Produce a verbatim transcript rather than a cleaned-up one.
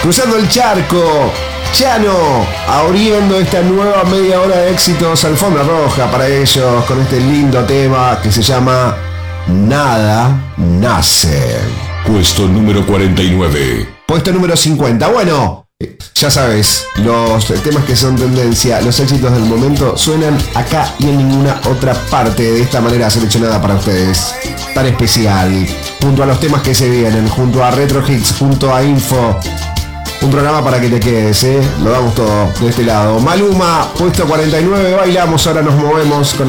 Cruzando el charco, Chano, abriendo esta nueva media hora de éxitos, alfombra roja para ellos con este lindo tema que se llama Nada Nace. Puesto número cuarenta y nueve. Puesto número cincuenta. Bueno, ya sabes, los temas que son tendencia, los éxitos del momento suenan acá y en ninguna otra parte de esta manera seleccionada para ustedes. Tan especial, junto a los temas que se vienen, junto a Retro Hits, junto a Info. Un programa para que te quedes, ¿eh? Lo damos todo de este lado. Maluma, puesto cuarenta y nueve, bailamos, ahora nos movemos con